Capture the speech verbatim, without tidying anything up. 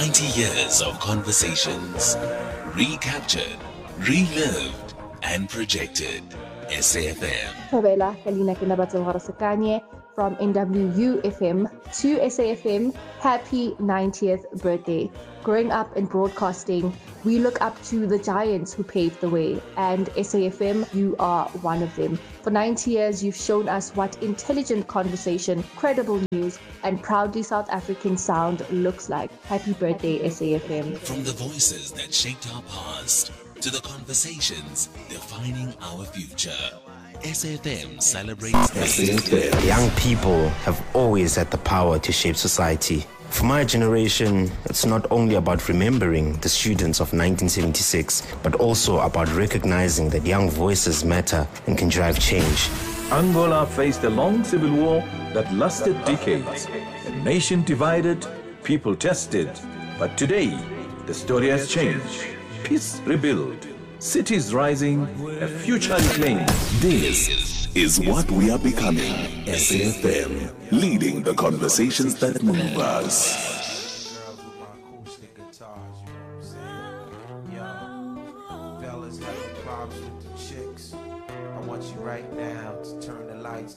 ninety years of conversations, recaptured, relived, and projected. S A F M. Tabela Kalina Kinabatsongara Sakanye from N W U F M to S A F M. Happy ninetieth birthday. Growing up in broadcasting, we look up to the giants who paved the way, and S A F M, you are one of them. For ninety years, you've shown us what intelligent conversation, credible news, and proudly South African sound looks like. Happy birthday, S A F M. From the voices that shaped our past to the conversations defining our future, S A F M celebrates S A F M. Young people have always had the power to shape society. For my generation, it's not only about remembering the students of nineteen seventy-six, but also about recognizing that young voices matter and can drive change. Angola faced a long civil war that lasted decades. A nation divided, people tested. But today, the story has changed. Peace rebuilt, cities rising, a future reclaimed. This is what we are becoming. S A F M, leading the conversations that move us. Girls with my acoustic guitars, you know what I'm saying? Yo, fellas having problems with the chicks. I want you right now to turn the lights